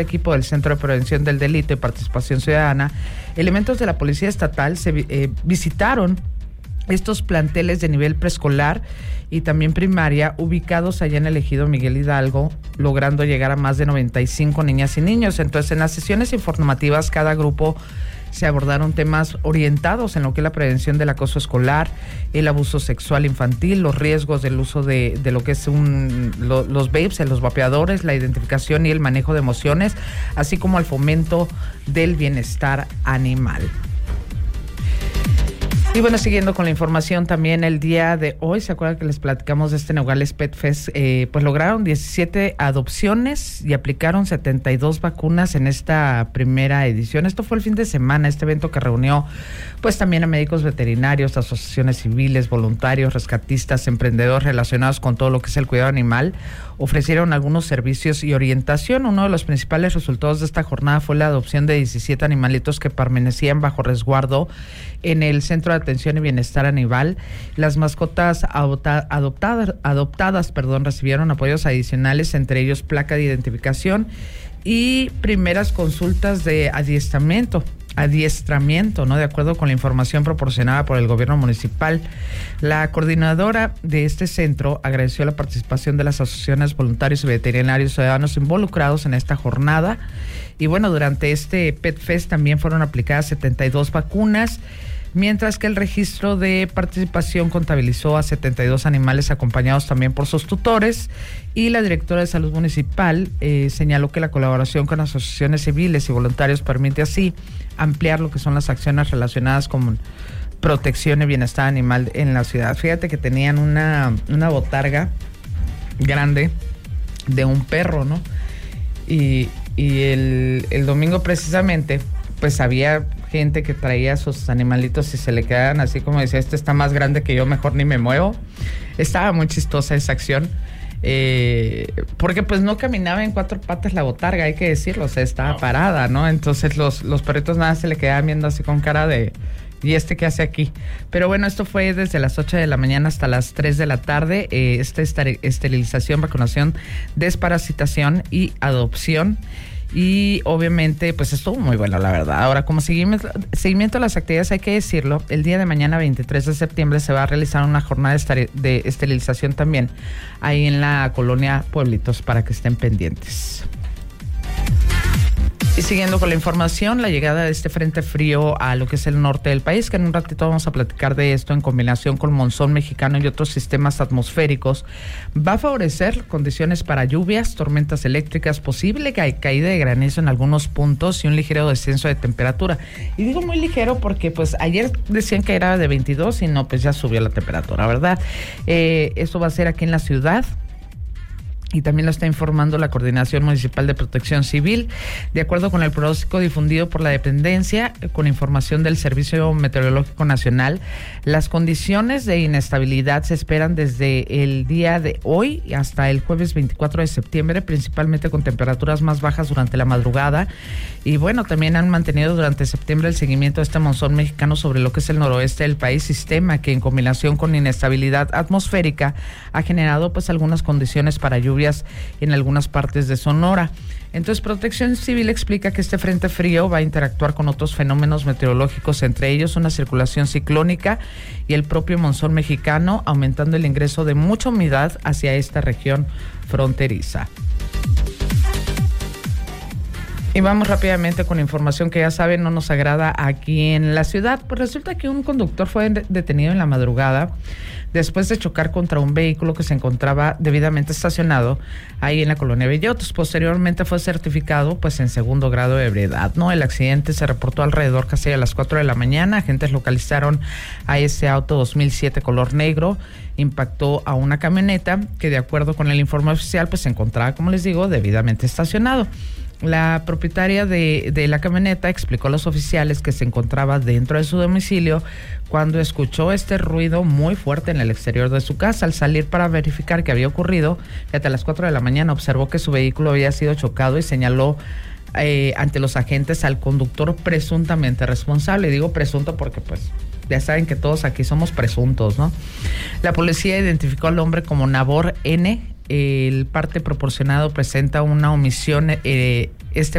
equipo del Centro de Prevención del Delito y Participación Ciudadana, elementos de la Policía Estatal visitaron estos planteles de nivel preescolar y también primaria ubicados allá en el ejido Miguel Hidalgo, logrando llegar a más de 95 niñas y niños. Entonces, en las sesiones informativas, cada grupo se abordaron temas orientados en lo que es la prevención del acoso escolar, el abuso sexual infantil, los riesgos del uso de lo que es los vapes, los vapeadores, la identificación y el manejo de emociones, así como el fomento del bienestar animal. Y bueno, siguiendo con la información, también el día de hoy, ¿se acuerdan que les platicamos de este Nogales Pet Fest? Pues lograron 17 adopciones y aplicaron 72 vacunas en esta primera edición. Esto fue el fin de semana, este evento que reunió pues también a médicos veterinarios, asociaciones civiles, voluntarios, rescatistas, emprendedores relacionados con todo lo que es el cuidado animal. Ofrecieron algunos servicios y orientación. Uno de los principales resultados de esta jornada fue la adopción de 17 animalitos que permanecían bajo resguardo en el Centro de Atención y Bienestar Animal. Las mascotas adoptadas, recibieron apoyos adicionales, entre ellos placa de identificación y primeras consultas de adiestramiento, ¿no? De acuerdo con la información proporcionada por el gobierno municipal. La coordinadora de este centro agradeció la participación de las asociaciones voluntarios y veterinarios ciudadanos involucrados en esta jornada. Y bueno, durante este Pet Fest también fueron aplicadas 72 vacunas, mientras que el registro de participación contabilizó a 72 animales acompañados también por sus tutores, y la directora de Salud Municipal señaló que la colaboración con asociaciones civiles y voluntarios permite así ampliar lo que son las acciones relacionadas con protección y bienestar animal en la ciudad. Fíjate que tenían una botarga grande de un perro, ¿no? Y el domingo precisamente, pues había gente que traía sus animalitos y se le quedaban así como decía, este está más grande que yo, mejor ni me muevo. Estaba muy chistosa esa acción, porque pues no caminaba en cuatro patas la botarga, hay que decirlo, o sea, estaba parada, ¿no? Entonces los perritos nada se le quedaban viendo así con cara de, ¿y este qué hace aquí? Pero bueno, esto fue desde las 8 de la mañana hasta las 3 de la tarde, esterilización, vacunación, desparasitación y adopción. Y obviamente pues estuvo muy bueno, la verdad. Ahora, como seguimiento a las actividades, hay que decirlo, el día de mañana 23 de septiembre se va a realizar una jornada de esterilización también ahí en la colonia Pueblitos, para que estén pendientes. Y siguiendo con la información, la llegada de este frente frío a lo que es el norte del país, que en un ratito vamos a platicar de esto en combinación con monzón mexicano y otros sistemas atmosféricos, va a favorecer condiciones para lluvias, tormentas eléctricas, posible caída de granizo en algunos puntos y un ligero descenso de temperatura. Y digo muy ligero porque pues ayer decían que era de 22 y no, pues ya subió la temperatura, ¿verdad? Esto va a ser aquí en la ciudad. Y también lo está informando la Coordinación Municipal de Protección Civil. De acuerdo con el pronóstico difundido por la dependencia, con información del Servicio Meteorológico Nacional, las condiciones de inestabilidad se esperan desde el día de hoy hasta el jueves 24 de septiembre, principalmente con temperaturas más bajas durante la madrugada. Y bueno, también han mantenido durante septiembre el seguimiento de este monzón mexicano sobre lo que es el noroeste del país, sistema que en combinación con inestabilidad atmosférica ha generado pues algunas condiciones para lluvias en algunas partes de Sonora. Entonces, Protección Civil explica que este frente frío va a interactuar con otros fenómenos meteorológicos, entre ellos una circulación ciclónica y el propio monzón mexicano, aumentando el ingreso de mucha humedad hacia esta región fronteriza. Y vamos rápidamente con información que ya saben no nos agrada aquí en la ciudad. Pues resulta que un conductor fue detenido en la madrugada después de chocar contra un vehículo que se encontraba debidamente estacionado ahí en la colonia Bellotos. Posteriormente fue certificado pues en segundo grado de ebriedad, ¿no? El accidente se reportó alrededor casi a las 4 de la mañana. Agentes localizaron a ese auto 2007 color negro. Impactó a una camioneta que, de acuerdo con el informe oficial, pues se encontraba, como les digo, debidamente estacionado. La propietaria de la camioneta explicó a los oficiales que se encontraba dentro de su domicilio cuando escuchó este ruido muy fuerte en el exterior de su casa. Al salir para verificar qué había ocurrido, fíjate, a las 4 de la mañana observó que su vehículo había sido chocado y señaló ante los agentes al conductor presuntamente responsable. Digo presunto porque pues ya saben que todos aquí somos presuntos, ¿no? La policía identificó al hombre como Nabor N. El parte proporcionado presenta una omisión este